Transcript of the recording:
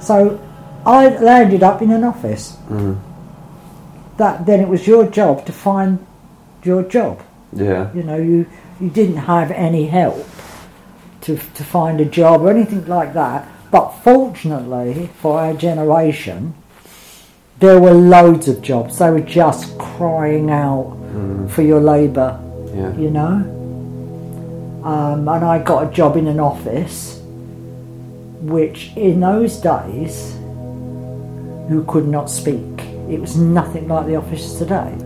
So I landed up in an office. Then it was your job to find your job. Yeah. You know, you didn't have any help to find a job or anything like that. But fortunately for our generation, there were loads of jobs. They were just crying out for your labour, you know. And I got a job in an office, which in those days you could not speak. It was nothing like the office today.